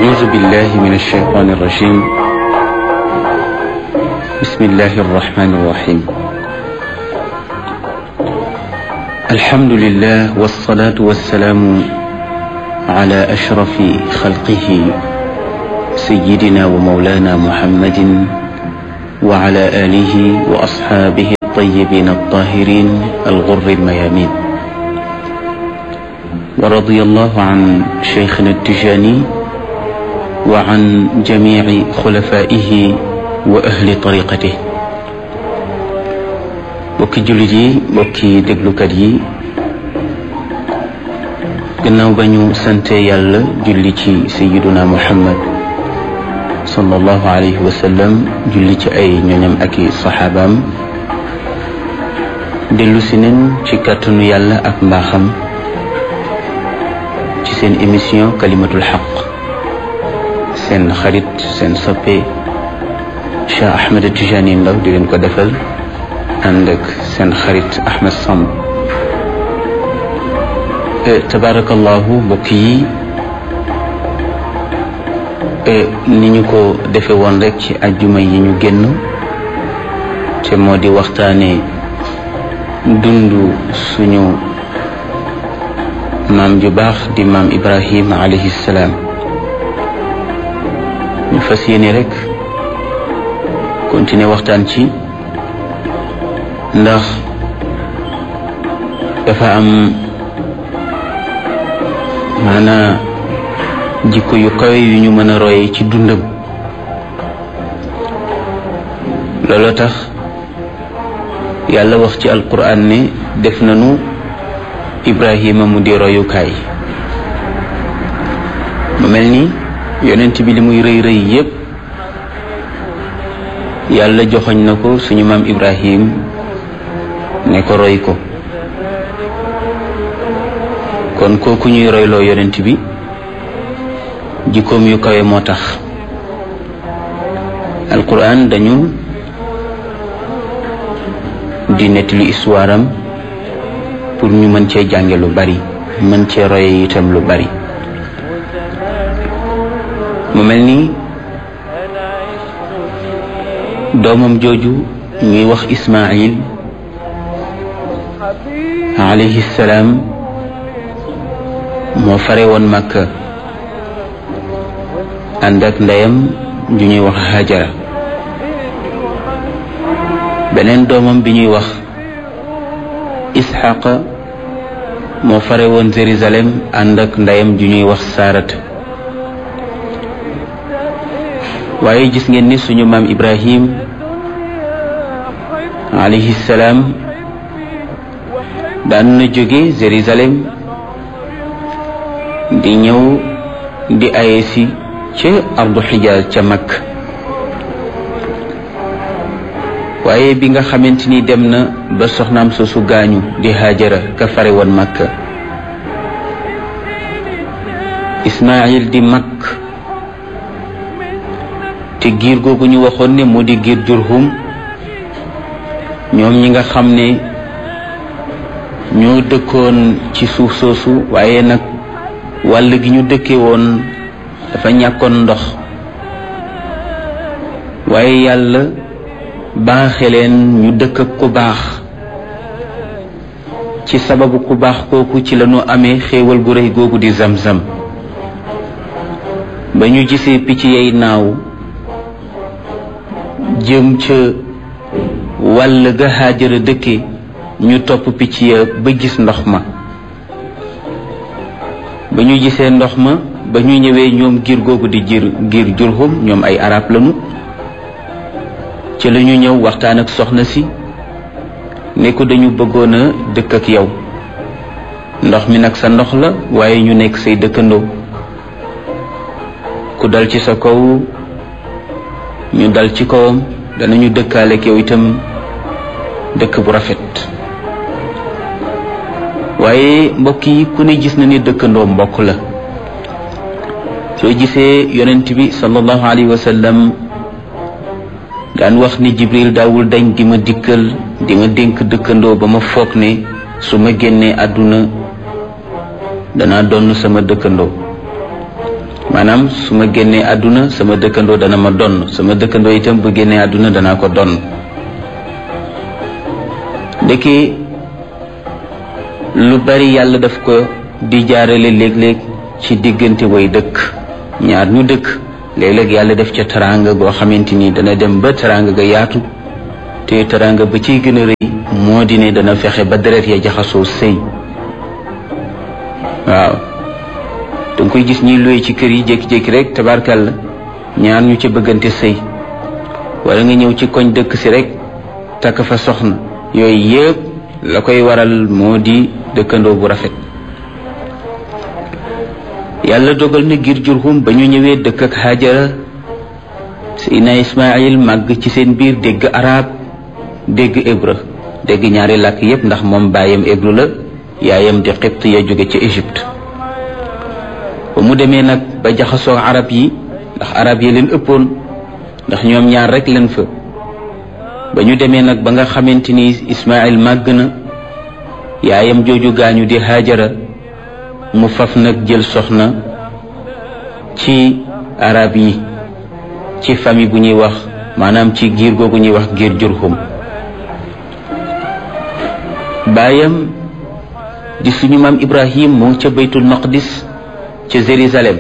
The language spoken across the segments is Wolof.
أعوذ بالله من الشيطان الرجيم. بسم الله الرحمن الرحيم. الحمد لله والصلاة والسلام على أشرف خلقه سيدنا ومولانا محمد وعلى آله وأصحابه الطيبين الطاهرين الغر الميامين. ورضي الله عن شيخنا التجاني وعن جميع خلفائه وأهل طريقته. bokki jullit yi, bokki déglukat yi, gannaaw ba ñu sante yàlla julli ci sayyiduna Muhammad sallallahu alayhi wa sallam, julli ci ay ñoñam ak i saxaabaam, dellu si nen ci kàttanu yàlla ak mbaaxam ci seen émission kalimatul xaq, seen xarit seen soppe Cheikh Ahmed Tijani Ndaw di leen ko defal ànd ak seen xarit Ahmed Samb. tabarakallahu mbokk yi, ni ñu ko defe woon rek ci ajjuma yi ñu génn, te moo di waxtaane dundu suñu maam ju baax di maam Ibrahim alayhi salaam. ñu fas yéene rek continuer waxtaan ci, ndax dafa am maanaa jikko yu kawe yu ñu mën a roye ci dundam. looloo tax yàlla wax ci alquran ne def nañu Ibrahima mu di royukaay. mu mel ni yonent bi li muy rëy rëy yépp yàlla joxoñ na ko suñu maam Ibrahim ne ko roy ko. kon kooku ñuy royloo yonent bi jikkoom yu kawe moo tax alquran dañu di nettali histoire am pour ñu mën cee jànge lu bari, mën cee roye itam lu bari. mu mel ni doomam jooju ñuy wax Ismaïl alayhi salaam moo fare woon Makka ànd ak ndeyam ju ñuy wax Hajara. beneen doomam bi ñuy wax Isxaqa moo fare woon Jérusalem ànd ak ndeyam ju ñuy wax Saarata. waaye gis ngeen ni suñu maam Ibrahim alayhi salaam daan na jóge Jérusalem di ñëw di ayesi ca ardu Xijaaz ca Makka. waaye bi nga xamante ni dem na ba soxnaam soosu gaañu di Hajara ka fare woon Makka, Ismaïl di mag te giir googu ñu waxoon ne moo di giir Jurhum, ñoom ñi nga xam ne ñoo dëkkoon ci suuf soosu, waaye nag wàll gi ñu dëkke woon dafa ñàkkoon ndox. waaye yàlla baaxe leen ñu dëkk ak ku baax. ci sababu ku baax kooku ci lañu amee xéewal gu rëy googu di Zamzam. ba ñu gisee picc yay naaw jëm ca wàll ga Haajara dëkke, ñu topp picc ya ba gis ndox ma. ba ñu gisee ndox ma, ba ñu ñëwee ñoom giir googu di giir Jurhum, ñoom ay arab lañu, ci la ñu ñëw waxtaan ak soxna si ne ko dañu bëggoon a dëkk ak yow. ndox mi nag sa ndox la, waaye ñu nekk say dëkkandoo. ku dal ci sa kaw ñu dal ci kawam, danañu dëkkaale ak yow itam dëkk bu rafet. waaye mbokk yi, ku ne gis na ni dëkkandoo mbokk la. soo gisee yonent bi sallallahu alayhi wa sallam daan wax ni Jibril daawul dañ di ma dikkal di ma dénk dëkkandoo ba ma foog ne su ma génnee àdduna danaa donn sama dëkkandoo. maanaam su ma génnee àdduna sama dëkkandoo dana ma donn, sama dëkkandoo itam bu génnee àdduna danaa ko donn. ndeke lu bari yàlla daf ko di jaarale léeg-léeg ci diggante way dëkk, ñaar ñu dëkk léeg-léeg yàlla def ca teraanga goo xamante ni dana dem ba teraanga ga yaatu, te teraanga ba ciy gën a rëy moo di ne dana fexe ba deret ya jaxasoo sëy. waaw danga koy gis ñuy luye ci kër yi jékki-jékki rek tabarkàlla ñaar ñu ca bëggante sëy, wala nga ñëw ci koñ dëkk si rek takk fa soxna. yooyu yëpp la koy waral moo di dëkkandoo bu rafet. yàlla dogal na ngir Jurhum ba ñu ñëwee dëkk ak Hajara, Seydina Ismaïl màgg ci seen biir, dégg arab dégg hébreu, dégg ñaari làkk yépp ndax moom baayam hébreu la, yaayam di Xibt ya jóge ci Égypte. ba mu demee nag ba jaxasoo arab yi, ndax arab yi leen ëppoon, ndax ñoom ñaar rek leen fa. ba ñu demee nag ba nga xamante ni Ismaïl màgg na, yaayam jooju gaañu di Hajara, mu faf nag jël soxna ci arab yi, ci famille bu ñuy wax, maanaam ci giir googu ñuy wax giir Jurhum. baayam di suñu maam Ibrahim mu ngi ca Baytul Maqdis ca Jérusalem.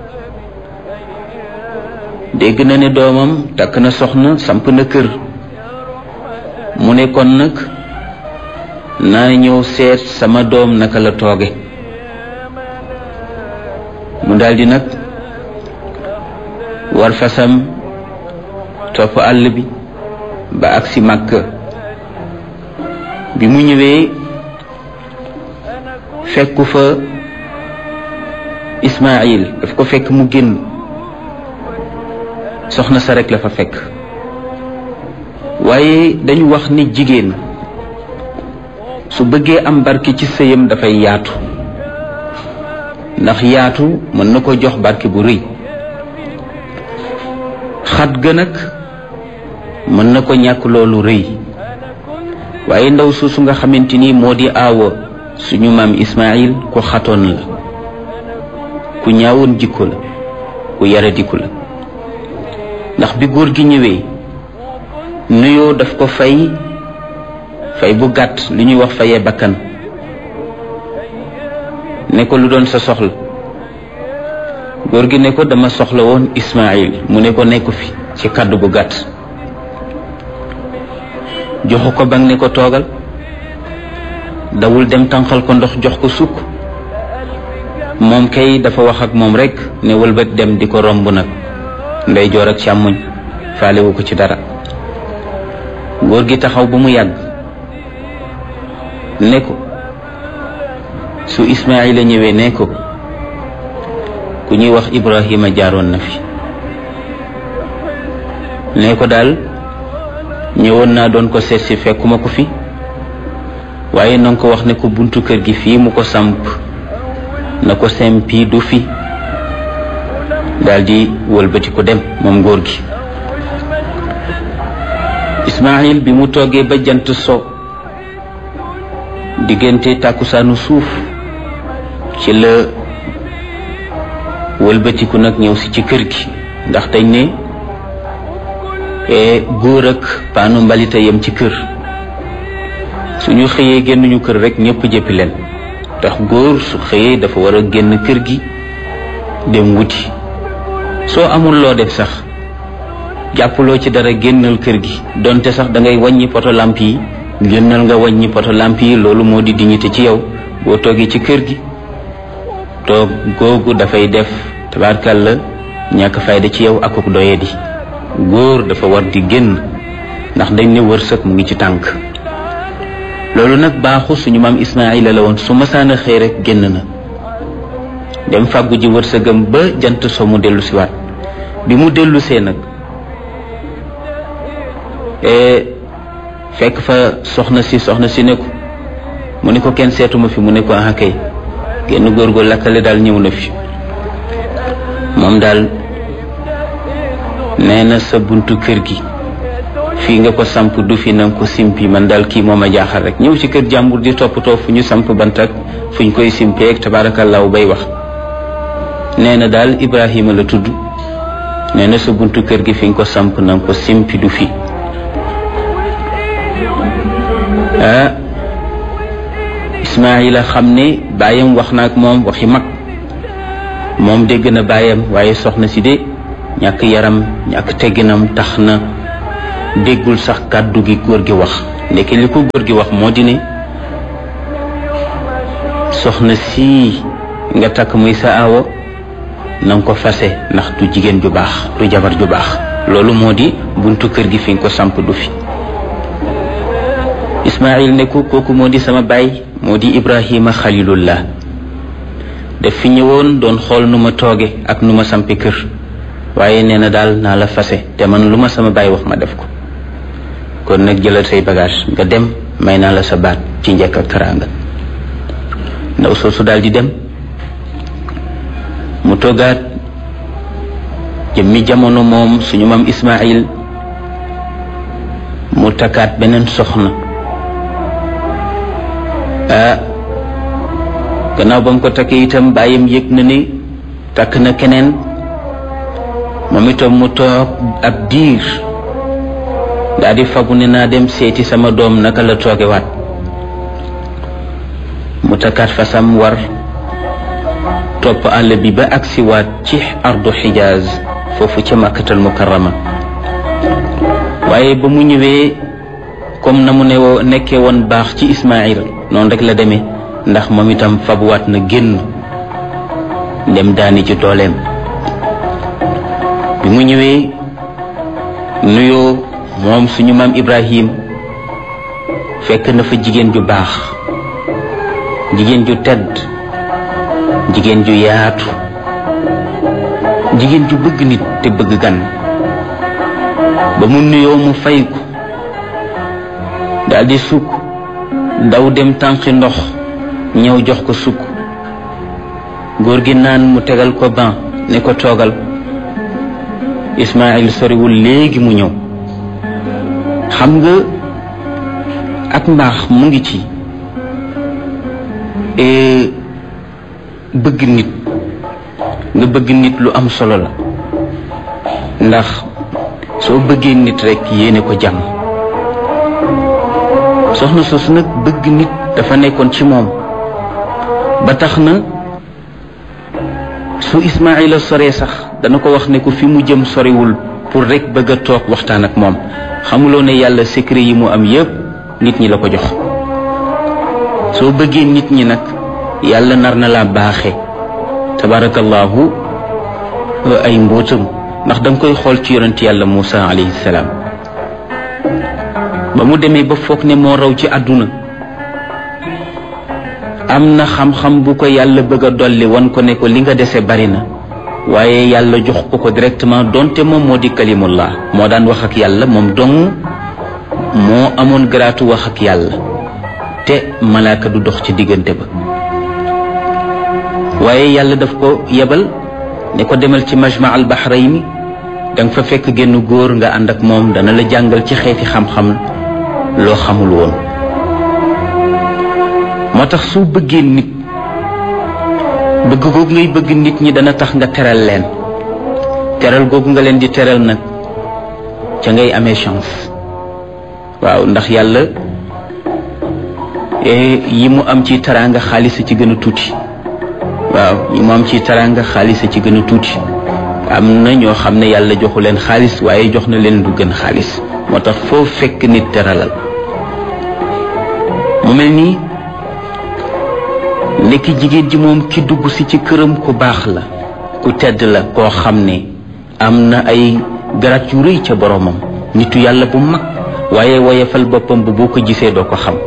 dégg na ne doomam takk na soxna, samp na kër. mu ne kon nag naa ñëw seet sama doom naka la tooge. mu daldi nag war fasam topp àll bi ba agsi Makka. bi mu ñëwee fekku fa Ismaïl, daf ko fekk mu génn, soxna sa rek la fa fekk. waaye dañu wax ni jigéen su bëggee am barke ci sëyam dafay yaatu, ndax yaatu mën na ko jox barke bu rëy. xat ga nag mën na ko ñàkk loolu rëy. waaye ndaw suusu nga xamante ni moo di aawa suñu maam Ismaïl ku xatoon la, ku ñaawoon jikko la, ku yaradiku la. ndax bi góor gi ñëwee nuyoo daf ko fay bu gàtt, li ñuy wax fayee bakkan. ne ko lu doon sa soxla? góor gi ne ko dama soxla woon Ismaïl. mu ne ko nekku fi, ci kàddu bu gàtt. joxu ko bang ne ko toogal, dawul dem tànqal ko ndox jox ko sukk. moom kay dafa wax ak moom rek ne wëlbat dem di ko romb nag ndeyjoor ak càmmoñ, faalewu ko ci dara. góor gi taxaw ba mu yàgg ne ko su Ismaïla ñëwee ne ko ku ñuy wax Ibrahima jaaroon na fi. ne ko daal ñëwoon naa doon ko seet si fekkuma ko fi, waaye na nga ko wax ne ko buntu kër gi fii mu ko samp na ko sempi du fi. daldi wëlbati ko dem moom góor gi. Ismaïl bi mu toogee ba jant so, diggante tàkkusaanu suuf, ci la wëlbatiku nag ñëw si ci kër gi. ndax dañ ne góor ak paanu mbalita yem ci kër. suñu xëyee génnuñu kër rek ñëpp jëppi leen. ndax góor su xëyee dafa war a génn kër gi dem wuti. soo amul loo def sax jàppaloo ci dara, génnal kër gi. donte sax da ngay wàññi poto lamp yi, génnal nga wàññi poto lamp yi. loolu moo di dignité ci yow. boo toogee ci kër gi toog googu dafay def tabaarkàlla ñàkk fayda ci yow akuk doye di. góor dafa war di génn, ndax dañ ne wërsëg mu ngi ci tànk. loolu nag baaxu suñu maam Ismaïla la woon. su masaana xëy rek génn na dem fàggu ji wërsëgam ba jant so mu dellu si waat. bi mu dellu see nag fekk fa soxna si ne ko, mu ne ko kenn seetuma fi. mu ne ko ah kay, genn góor gu lakkale daal ñëw na fi. moom daal nee na sa buntu kër gi fii nga ko samp du fi, na nga ko simpi. man daal kii moom a jaaxal rek, ñëw ci kër jàmbur di toppatoo fu ñu samp bant ak fu ñu koy simpeeg tabaarakallaahu bay wax. nee na daal Ibrahima la tudd, nee na sa buntu kër gi fi nga ko samp na nga ko simpi du fi. Ismaayila xam ne baayam wax na ak moom waxi mag, moom dégg na baayam, waaye soxna si de ñàkk yaram ñàkk tegginam tax na déggul sax kàddu gi góor gi wax. ndeke li ko góor gi wax moo di ne soxna si nga takk muy sa aawo na nga ko fase ndax du jigéen ju baax, du jabar ju baax. loolu moo di buntu kër gi fi nga ko samp du fi. Ismaayil ne ko kooku moo di sama baay, moo di Ibrahima xalilullah. daf fi ñëwoon doon xool nu ma tooge ak nu ma sampi kër, waaye nee na daal naa la fase te man lu ma sama baay wax ma def ko. kon nag jëlal say bagage nga dem, may naa la sa baat ci njëkk ak teraanga. ndaw soosu daal di dem. mu toogaat jëmmi jamono moom suñu maam Ismaayil mu takkaat beneen soxna. gannaaw ba mu ko takkee itam bàyyam yëg na ni takk na keneen, moom itam mu toog ab diir daa di fagu ne naa dem seeti sama doom naka la toogewaat. mu takkaat fasam war topp àll bi ba agsi waat ci ardu Xijaaz foofu ca Makkatal Mukarrama. waaye ba mu ñëwee comme na mu nekkee woon baax ci Ismaayil noonu rek la demee, ndax moom itam fabuwaat na génn dem daani ci dooleem. bi mu ñëwee nuyoo moom suñu maam Ibrahim fekk na fa jigéen ju baax, jigéen ju tedd, jigéen ju yaatu, jigéen ju bëgg nit te bëgg gan. ba mu nuyoo mu fay ko daldi sukk daw dem tànqi ndox ñëw jox ko sukk. góor gi naan mu tegal ko ban ne ko toogal. Ismaayil soriwul léegi mu ñëw. xam nga ak mbaax mu ngi ci bëgg nit. nga bëgg nit lu am solo la, ndax soo bëggee nit rekk yéene ko jàmm. soxna soosu nag bëgg nit dafa nekkoon ci moom ba tax na su Ismaayila soree sax dana ko wax ne ko fi mu jëm soriwul pour rekk bëgg a toog waxtaan ak moom. xamuloo ne yàlla secret yi mu am yépp nit ñi la ko jox. soo bëggee nit ñi nag yàlla nar na laa baaxe tabarakallahu ay mbóotam, ndax danga koy xool ci yonent yàlla Muusa alayhi salaam. ba mu demee ba foog ne moo raw ci àdduna, am na xam-xam bu ko yàlla bëgg a dolli wan ko ne ko li nga dese bari na, waaye yàlla jox ko directement, donte moom moo di kalimullah, moo daan wax ak yàlla, moom dong moo amoon garaatu wax ak yàlla te malaaka du dox ci diggante ba. waaye yàlla daf ko yebal ne ko demal ci majma al bahrayni, danga fa fekk genn góor nga ànd ak moom, dana la jàngal ci xeeti xam-xam loo xamul woon. moo tax soo bëggee nit, bëgg googu ngay bëgg nit ñi dana tax nga teral leen. teral googu nga leen di teral nag ca ngay amee chance. waaw, ndax yàlla yi mu am ci teraanga xaalis ci gën a tuuti. waaw, yi mu am ci teraanga xaalis ci gën a tuuti. am na ñoo xam ne yàlla joxu leen xaalis waaye jox na leen lu gën xaalis. moo tax foo fekk nit teralal. mu mel nii nekk jigéen ji moom ki dugg si ci këram ku baax la, ku tedd la, koo xam ne am na ay garaat yu rëy ca boromam, nitu yàlla bu mag, waaye woyefal boppam bu boo ko gisee doo ko xam.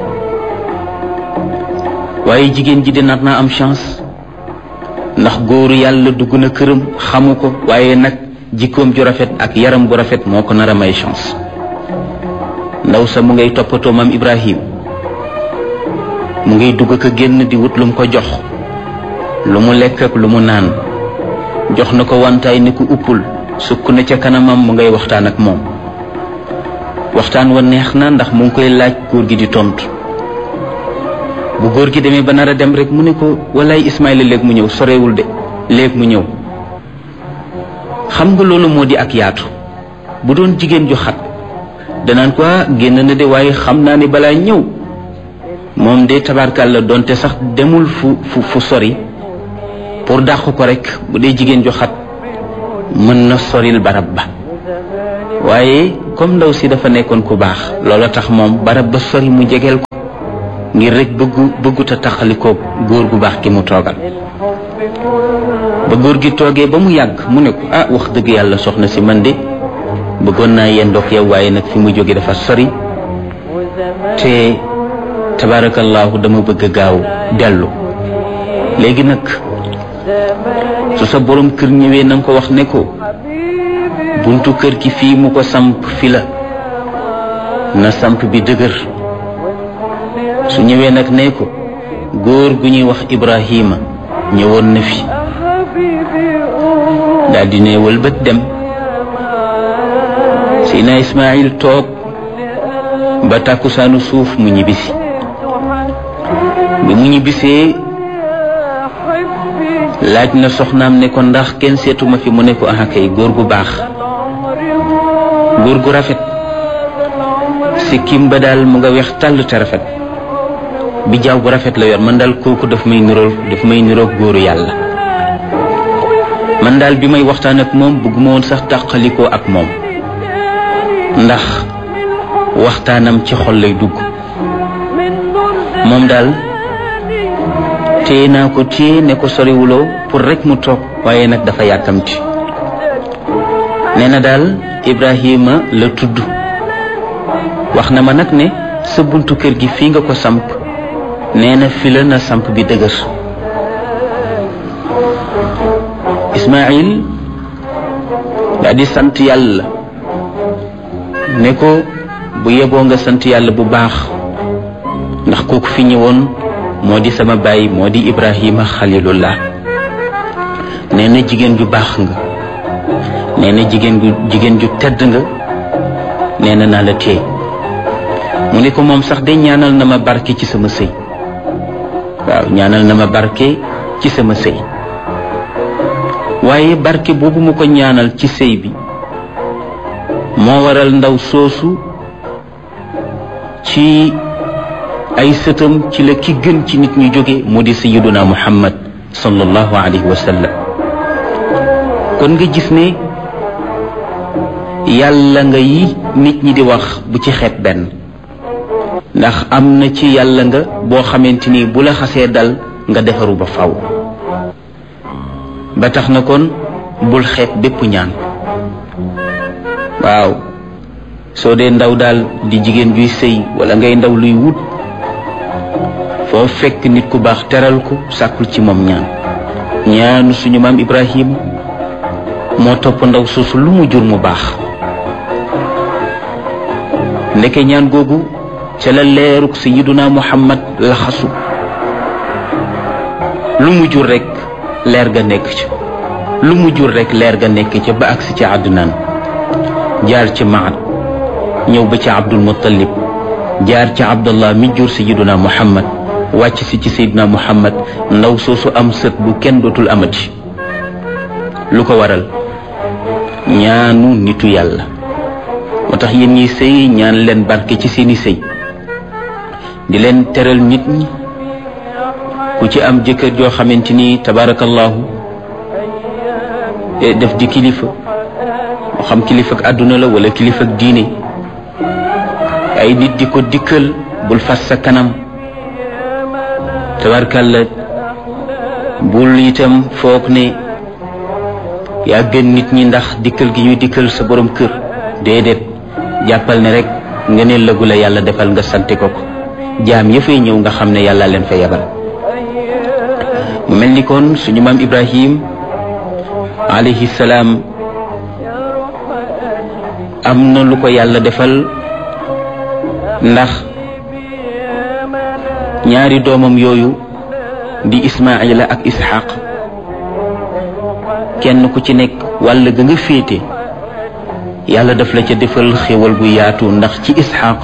waaye jigéen ji dina naa am chance, ndax góoru yàlla dugg na këram xamu ko, waaye nag jikkoom ju rafet ak yaram bu rafet moo ko nar a may chance. ndaw sa mu ngay toppatoo maam Ibrahim, mu ngay dugg ko génn di wut lu mu ko jox, lu mu lekk ak lu mu naan. jox na ko wantaay ni ko uppul, sukk na ca kanamam, mu ngay waxtaan ak moom. waxtaan wa neex na ndax mu ngi koy laaj, góor gi di tontu. bu góor gi demee ba nar a dem rek mu ne ko wallaay Ismaayla léegi mu ñëw, sorewul de léegi mu ñëw. xam nga loolu moo di ak yaatu. bu doon jigéen ju xat danaan ko génn na de waaye xam naa ne balaa ñëw moom de tabarkàlla donte sax demul fu sori pour dàq ko rek bu dee jigéen ju xat mën na soril barab ba. waaye comme ndaw si dafa nekkoon ku baax loola tax moom barab ba sori mu jegeel ko ngir rek bëggut a taxalikoo góor gu baax ki mu toogal. ba góor gi toogee ba mu yàgg mu ne ko wax dëgg yàlla soxna si man de bëggoon naa yendoog yow waaye nag fi mu jóge dafa sori te tabarakallahu dama bëgg a gaaw dellu. léegi nag su sa borom kër ñëwee na nga ko wax ne ko buntu kër gi fii mu ko samp fi la na samp bi dëgër. su ñëwee nag ne ko góor gu ñuy wax Ibrahima ñëwoon na fi daal di ne wëlbët dem. Seydina Ismaïl toog ba tàkkusaanu suuf mu ñibbisi. bi mu ñibbisee laaj na soxnaam ne ko ndax kenn seetuma fi mu ne ko kay góor gu baax góor gu rafet sikkim ba daal mu nga weex tàll te rafet bi jaaw bu rafet la yor man daal kooku daf may niroog góoru yàlla. man daal bi may waxtaan ak moom bëgguma woon sax tàqalikoo ak moom ndax waxtaanam ci xol lay dugg. moom daal téye naa ko téye ne ko soriwuloo pour rek mu toog waaye nag dafa yàkkamti. nee na daal Ibrahima la tudd wax na ma nag ne sa buntu kër gi fii nga ko samp nee na fi la na samp bi dëgër. Ismaïl daa di sant yàlla ne ko bu yeboo nga sant yàlla bu baax ndax kooku fi ñëwoon moo di sama baay moo di Ibrahima xalilullah. nee na jigéen ju baax nga nee na jigéen ju tedd nga nee na naa la téye. mu ne ko moom sax de ñaanal na ma barke ci sama sëy. waaw ñaanal na ma barke ci sama sëy waaye barke boobu mu ko ñaanal ci sëy bi moo waral ndaw soosu ci ay sëtam ci la ki gën ci nit ñu jóge mu di sayyiduna Muhammad sallallahu alayhi wa sallam. kon nga gis ne yàlla nga yi nit ñi di wax bu ci xeeb benn ndax am na ci yàlla nga boo xamante ni bu la xasee dal nga defaru ba faw. ba tax na kon bul xeeb bépp ñaan. waaw soo dee ndaw daal di jigéen juy sëy wala ngay ndaw luy wut foo fekk nit ku baax teral ko sàkkul ci moom ñaan. ñaanu suñu maam Ibrahima moo topp ndaw soosu lu mu jur mu baax. ndeke ñaan googu ca la leeruk sayyiduna Muhammad laxasu lu mu jur rek leer ga nekk ca lu mu jur rek leer ga nekk ca ba agsi ci Adnaan jaar ci Maad ñëw ba ci Abdul Muttalib jaar ci Abdallah mi jur sayyiduna Muhammad wàcc si ci sayyiduna Muhammad ndaw soosu am sët bu kenn dootul amati. lu ko waral ñaanu nitu yàlla. moo tax yéen ñi sëy ñaan leen barke ci seeni sëy di leen teral nit ñi. ku ci am jëkkër joo xamante ni tabarakallahu def di kilifa moo xam kilifa ak àdduna la wala kilifa ak diine ay nit di ko dikkal bul fas sa kanam tabarakalla bul itam foog ne yaa gën nit ñi ndax dikkal gi ñuy dikkal sa borom kër déedéet jàppal ne rek nga ne lëgu la yàlla defal nga sante ko ko jaam ya fay ñëw nga xam ne yàlla leen fa yebal. mu mel ni kon suñu maam Ibrahim alayhi salaam am na lu ko yàlla defal ndax ñaari doomam yooyu di Ismaila ak Ishaq kenn ku ci nekk wàll ga nga féete yàlla daf la ca defal xéwal bu yaatu ndax ci Ishaq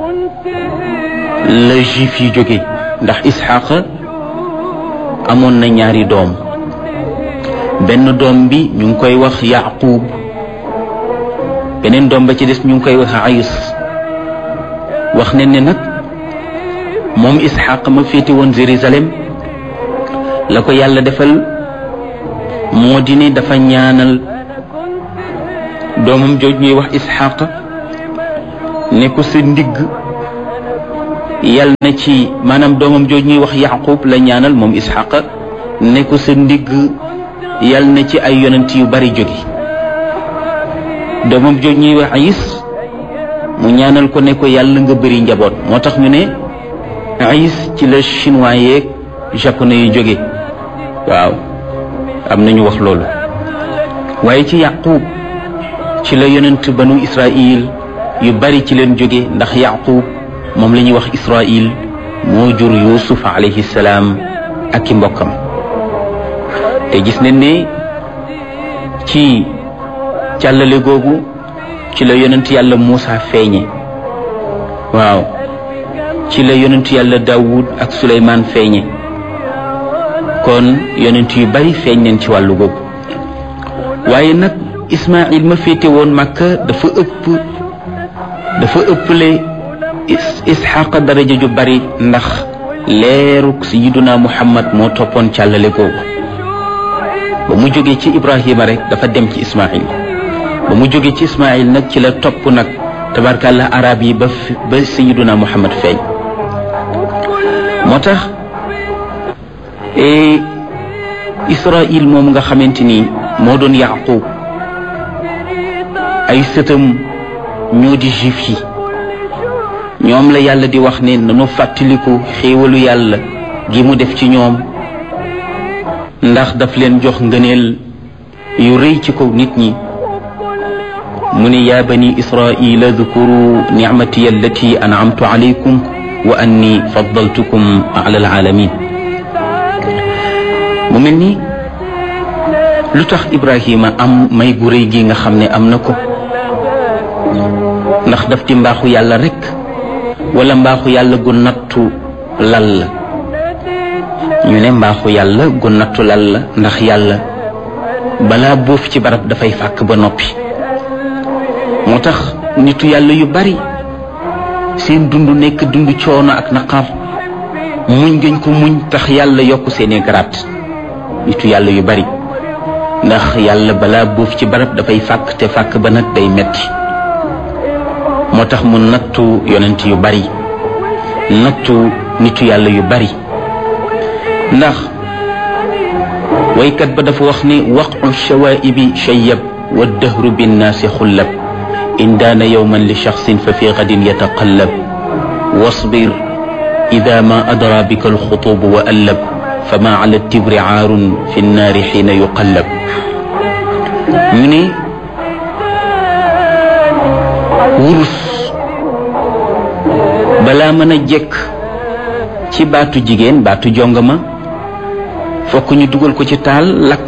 la juif yi jóge ndax Ishaq amoon na ñaari doom benn doom bi ñu ngi koy wax Yaqub beneen doom ba ci des ñu ngi koy wax Ays wax ne ne nag moom Isxaq ma féete woon Jérusalem la ko yàlla defal moo di ne dafa ñaanal doomam jooj ñuy wax Isxaq ne ko sa ndigg yal na ci maanaam doomam jooj ñuy wax Yaqub la ñaanal moom Isxaq ne ko sa ndigg yal na ci ay yonent yu bari jóge doomam jooj ñuy wax Ays mu ñaanal ko ne ko yàlla nga bëri njaboot moo tax ñu ne Ays ci la chinois yeeg japonais yu jóge waaw am nañu wax loolu waaye ci Yaqub ci la yonent banu Israil yu bari ci leen jóge ndax Yaqub moom la ñuy wax Israil moo jur Yuusuf alayhi salaam ak i mbokkam te gis nañ ne ci càllale googu ci la yonent yàlla Muusa feeñe waaw ci la yonent yàlla Daawud ak Suleymaan feeñe kon yonent yu bari feeñ nañ ci wàllu googu waaye nag Ismaïl ma féete woon Makka dafa ëpple Isxaq daraja ju bari ndax leeruk Sayyiduna Muhammad moo toppoon càllale googu ba mu jógee ci Ibrahima rek dafa dem ci Ismaïl ba mu jógee ci Ismaïl nag ci la topp nag tabarkàllah arab yi ba Sayyiduna Muhammad feeñ moo tax Israil moom nga xamante ni moo doon Yaqub ay sëtam ñoo di juif yi ñoom la yàlla di wax ne nanu fàttaliku xéewalu yàlla gi mu def ci ñoom ndax daf leen jox ngëneel yu rëy ci kaw nit ñi mu ne yaa bani israila dhkuru nicmati allati an'amtu alaykum wa anni faddaltukum ala alalamin mu mel ni lu tax Ibrahima am may gu rëy gi nga xam ne am na ko ndax daf di mbaaxu yàlla rek wala mbaaxu yàlla gu nattu lal la ñu ne mbaaxu yàlla gu nattu lal la ndax yàlla balaa boof ci barab dafay fàkk ba noppi moo tax nitu yàlla yu bari seen dund nekk dund coono ak naqar muñ gëñ ko muñ tax yàlla yokk seeni garaat nitu yàlla yu bari ndax yàlla balaa boof ci barab dafay fàkk te fàkk ba nag day metti moo tax mu nattu yonent yu bari nattu nitu yàlla yu bari ndax waykat ba dafa wax ni waqu shawaibi shayyab wa dahru binnaasi xullab in daana yowman li shaxsin fa fi gadin yataqallab wasbir ida ma adra bika alxutub wa allab fama ala tibri aarun fi nnaari xiina yuqallab ñu ne wurus balaa mën a jekk ci baatu jigéen baatu jongama fokk ñu dugal ko ci taal lakk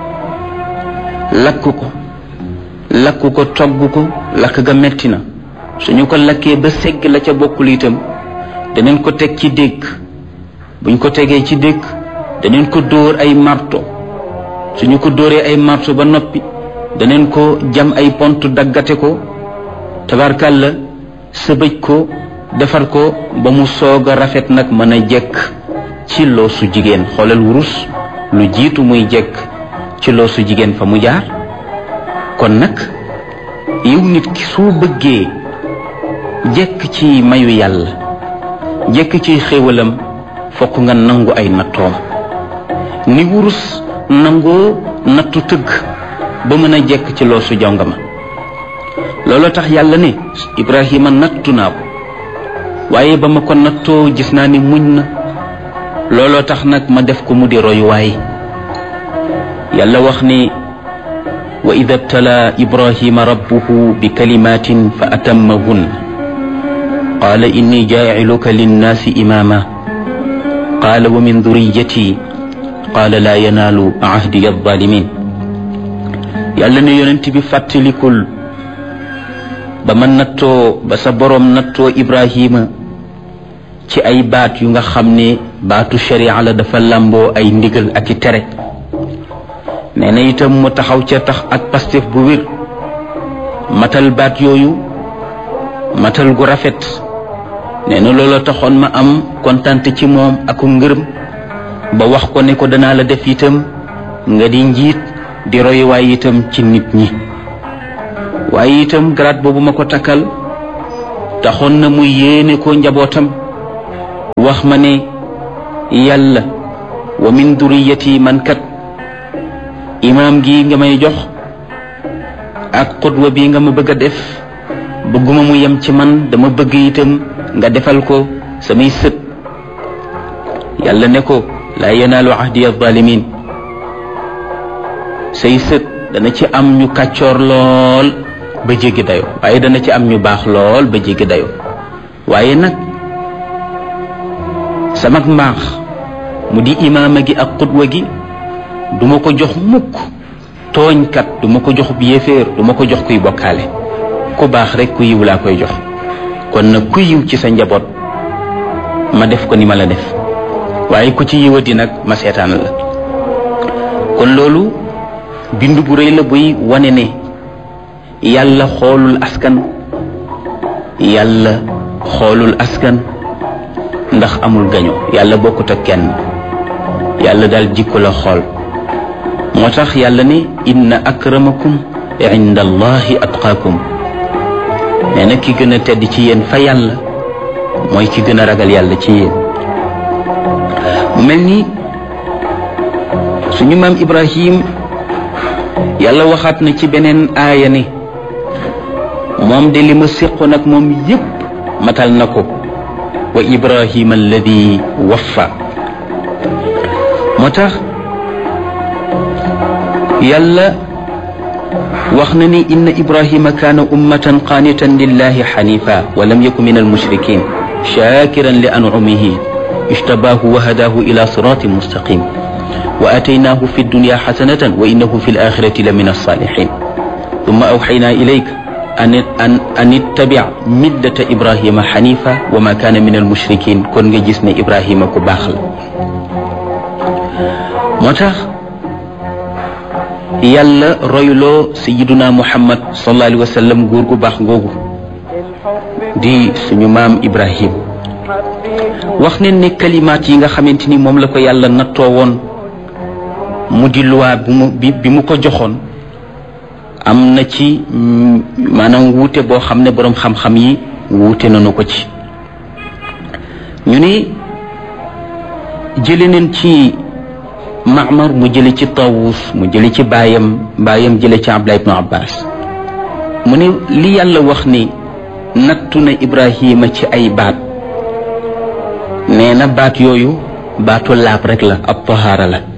ko togg ko lakk ga metti na suñu ko lakkee ba segg la ca bokkul itam daneen ko teg ci dégg buñ ko tegee ci dégg daneen ko dóor ay marto suñu ko dóoree ay marto ba noppi daneen ko jam ay pont daggate ko tabarkàlla sëbëj ko defar ko ba mu soog a rafet nag mën a jekk ci loosu jigéen xoolal wurus lu jiitu muy jekk ci loosu jigéen fa mu jaar kon nag yow nit ki soo bëggee jekk ci mayu yàlla jekk ci xéewalam fokk nga nangu ay nattoom ni wurus nangoo nattu tëgg ba mën a jekk ci loosu jongama looloo tax yàlla ne Ibrahima nattu naa ko waaye ba ma ko nattoo gis naa ni muñ na looloo tax nag ma def ko mu di royuwaay yàlla wax ni wa ida btala Ibrahima rabbuhu bi kalimatin fa atammahun qaala inni jaaciluka linnaasi imaama qaala wa min duriyati qaala laa yanaalu ahdiya alzalimin yàlla ne yonent bi fàttalikul ba ma nattoo ba sa boroom nattoo Ibrahima ci ay baat yu nga xam ne baatu sharia la dafa làmboo ay ndigal ak i tere nee na itam mu taxaw ca tax ak pastef bu wér matal baat yooyu matal gu rafet nee na loola taxoon ma am kontante ci moom ak ngërëm ba wax ko ne ko danaa la def itam nga di njiit di royuwaay itam ci nit ñi waaye itam grade boobu ma ko takkal taxoon na mu yéene ko njabootam wax ma ne yàlla wa min duriyati man kat imaam gi nga may jox ak xutwa bi nga ma bëgg a def bëgguma mu yem ci man dama bëgg itam nga defal ko samay sët yàlla ne ko laa yanaalu ahdi az-zalimin say sët dana ci am ñu kàccoor lool ba jéggi dayo waaye dana ci am ñu baax lool ba jéggi dayo waaye nag sama mbaax mu di imaama gi ak xutwa gi duma ko jox mukk tooñkat duma ko jox bi yéeféer duma ko jox kuy bokkaale ku baax rek ku yiw laa koy jox kon nag ku yiw ci sa njaboot ma def ko ni ma la def waaye ku ci yiwati nag ma seetaan la kon loolu bind bu rëy la buy wane ne yàlla xoolul askan ndax amul gaño yàlla bokkut ak kenn yàlla daal jikko la xool moo tax yàlla ne inna akramakum inda allahi atqaakum nee na ki gën a tedd ci yéen fa yàlla mooy ki gën a ragal yàlla ci yéen mu mel ni suñu maam Ibrahim yàlla waxaat na ci beneen aaya ne moom de li ma séqoon ak moom yépp matal na ko wa Ibrahima alladi waffa moo tax yàlla wax na ni inna Ibrahima kaana ummatan qaanitan lillahi xanifa wa lam yakun min almushrikin shakiran li an'umihi ijtabaahu wa hadaahu ila siratin mustaqim wa ataynaahu fi dunya xasanatan wa innahu fi alaxirati la min alsalihin thumma awxaynaa ilayka an ittabi millata Ibrahima xanifa wa ma kaana min almushrikin kon nga gis ne Ibrahima ku baax la moo tax yàlla royloo sayiduna Muhammad sallallahu alayhi wa sallam góor gu baax googu di suñu maam Ibrahim wax ne ne kalimaat yi nga xamante ni moom la ko yàlla nattoo woon mu di luwaa bi mu ko joxoon am na ci maanaam wuute boo xam ne boroom xam-xam yi wuute nañu ko ci ñu ni jële neen ci Ma'mar mu jële ci Tawus mu jële ci baayam jële ci Abdullah ibn Abbas mu ne li yàlla wax ni nattu na Ibrahima ci ay baat nee na baat yooyu baatu laab rek la ab tahaara la